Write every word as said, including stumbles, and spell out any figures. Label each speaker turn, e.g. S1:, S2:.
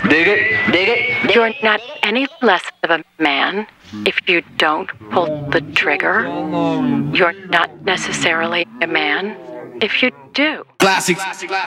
S1: Dig it, dig it, dig
S2: You're not any less of a man if you don't pull the trigger. You're not necessarily a man if you do.
S1: Classic.